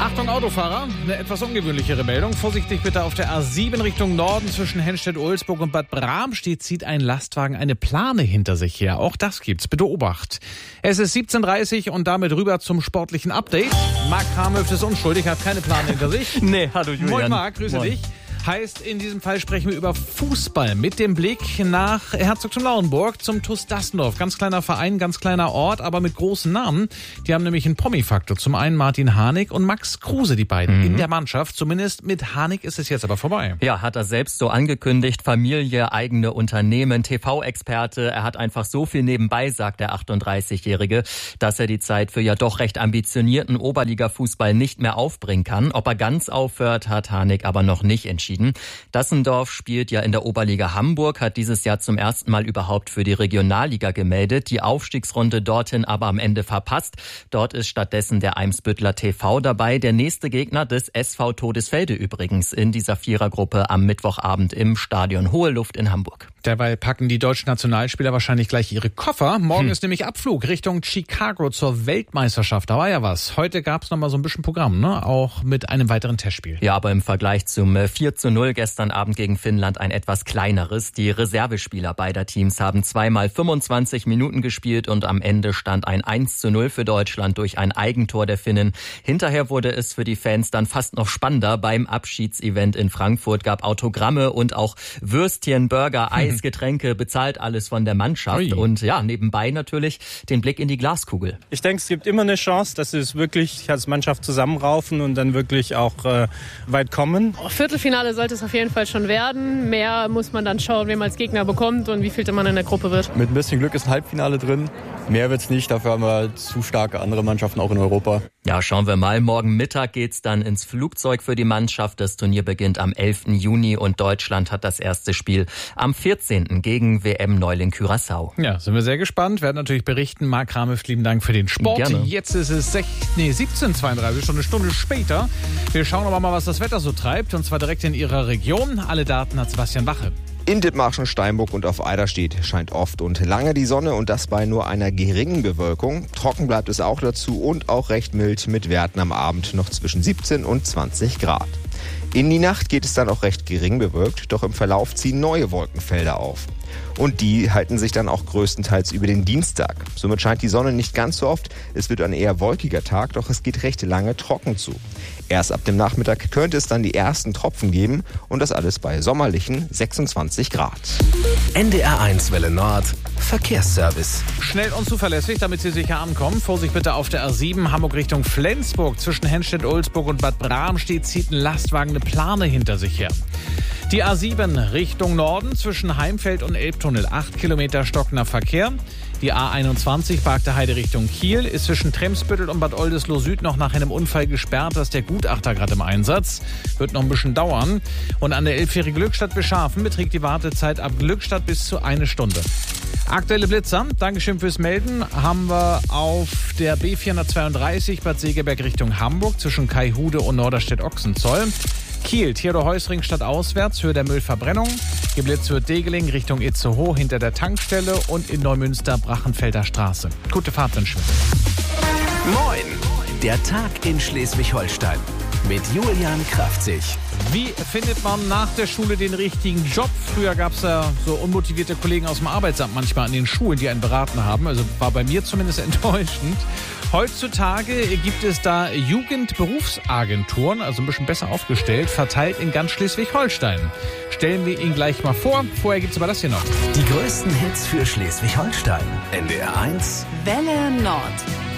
Achtung Autofahrer, eine etwas ungewöhnlichere Meldung. Vorsichtig bitte auf der A7 Richtung Norden zwischen Henstedt-Ulzburg und Bad Bramstedt zieht ein Lastwagen eine Plane hinter sich her. Auch das gibt's, bitte Obacht. Es ist 17:30 und damit rüber zum sportlichen Update. Marc Kramhöft ist unschuldig, hat keine Plane hinter sich. Nee, hallo Julian. Moin Marc, grüße dich. Heißt, in diesem Fall sprechen wir über Fußball mit dem Blick nach Herzogsbuch-Lauenburg zum TuS Dassendorf. Ganz kleiner Verein, ganz kleiner Ort, aber mit großen Namen. Die haben nämlich einen Promi-Faktor. Zum einen Martin Harnik und Max Kruse, die beiden in der Mannschaft. Zumindest mit Harnik ist es jetzt aber vorbei. Ja, hat er selbst so angekündigt. Familie, eigene Unternehmen, TV-Experte. Er hat einfach so viel nebenbei, sagt der 38-Jährige, dass er die Zeit für ja doch recht ambitionierten Oberliga-Fußball nicht mehr aufbringen kann. Ob er ganz aufhört, hat Harnik aber noch nicht entschieden. Dassendorf spielt ja in der Oberliga Hamburg, hat dieses Jahr zum ersten Mal überhaupt für die Regionalliga gemeldet, die Aufstiegsrunde dorthin aber am Ende verpasst. Dort ist stattdessen der Eimsbüttler TV dabei, der nächste Gegner des SV Todesfelde übrigens in dieser Vierergruppe am Mittwochabend im Stadion Hohe Luft in Hamburg. Derweil packen die deutschen Nationalspieler wahrscheinlich gleich ihre Koffer. Morgen ist nämlich Abflug Richtung Chicago zur Weltmeisterschaft. Da war ja was. Heute gab es noch mal so ein bisschen Programm, ne? Auch mit einem weiteren Testspiel. Ja, aber im Vergleich zum 4:0 gestern Abend gegen Finnland ein etwas kleineres. Die Reservespieler beider Teams haben zweimal 25 Minuten gespielt und am Ende stand ein 1:0 für Deutschland durch ein Eigentor der Finnen. Hinterher wurde es für die Fans dann fast noch spannender. Beim Abschiedsevent in Frankfurt gab Autogramme und auch Würstchen, Burger, Eis, Getränke, bezahlt alles von der Mannschaft. Ui. Und ja, nebenbei natürlich den Blick in die Glaskugel. Ich denke, es gibt immer eine Chance, dass wir es wirklich als Mannschaft zusammenraufen und dann wirklich auch weit kommen. Viertelfinale sollte es auf jeden Fall schon werden. Mehr muss man dann schauen, wen man als Gegner bekommt und wie viel man in der Gruppe wird. Mit ein bisschen Glück ist ein Halbfinale drin. Mehr wird's nicht, dafür haben wir zu starke andere Mannschaften auch in Europa. Ja, schauen wir mal. Morgen Mittag geht's dann ins Flugzeug für die Mannschaft. Das Turnier beginnt am 11. Juni und Deutschland hat das erste Spiel am 14. gegen WM-Neuling Curaçao. Ja, sind wir sehr gespannt. Werden natürlich berichten. Marc Kramhöft, lieben Dank für den Sport. Gerne. Jetzt ist es 17:32, schon eine Stunde später. Wir schauen aber mal, was das Wetter so treibt. Und zwar direkt in Ihrer Region. Alle Daten hat Sebastian Wache. In Dithmarschen, Steinburg und auf Eiderstedt scheint oft und lange die Sonne und das bei nur einer geringen Bewölkung. Trocken bleibt es auch dazu und auch recht mild mit Werten am Abend noch zwischen 17 und 20 Grad. In die Nacht geht es dann auch recht gering bewölkt, doch im Verlauf ziehen neue Wolkenfelder auf. Und die halten sich dann auch größtenteils über den Dienstag. Somit scheint die Sonne nicht ganz so oft. Es wird ein eher wolkiger Tag, doch es geht recht lange trocken zu. Erst ab dem Nachmittag könnte es dann die ersten Tropfen geben und das alles bei sommerlichen 26 Grad. NDR1 Welle Nord, Verkehrsservice. Schnell und zuverlässig, damit Sie sicher ankommen. Vorsicht bitte auf der A7 Hamburg Richtung Flensburg. Zwischen Henstedt-Ulzburg und Bad Bramstedt zieht ein Lastwagen eine Plane hinter sich her. Die A7 Richtung Norden zwischen Heimfeld und Elbtunnel. 8 Kilometer stockender Verkehr. Die A21 Barkter Heide Richtung Kiel ist zwischen Tremsbüttel und Bad Oldesloe Süd noch nach einem Unfall gesperrt. Da ist der Gutachter gerade im Einsatz. Wird noch ein bisschen dauern. Und an der Elbfähre Glückstadt Beschafen beträgt die Wartezeit ab Glückstadt bis zu 1 Stunde. Aktuelle Blitzer, Dankeschön fürs Melden, haben wir auf der B432 Bad Segeberg Richtung Hamburg zwischen Kaihude und Norderstedt-Ochsenzoll. Kiel, Theodor-Heuss-Ring stadtauswärts, Höhe der Müllverbrennung. Geblitzt wird Degeling Richtung Itzehoe hinter der Tankstelle und in Neumünster Brachenfelder Straße. Gute Fahrt wünschen wir. Moin! Der Tag in Schleswig-Holstein mit Julian Kraftzig. Wie findet man nach der Schule den richtigen Job? Früher gab es ja so unmotivierte Kollegen aus dem Arbeitsamt manchmal an den Schulen, die einen beraten haben. Also war bei mir zumindest enttäuschend. Heutzutage gibt es da Jugendberufsagenturen, also ein bisschen besser aufgestellt, verteilt in ganz Schleswig-Holstein. Stellen wir ihn gleich mal vor. Vorher gibt es aber das hier noch. Die größten Hits für Schleswig-Holstein. NDR1 Welle Nord.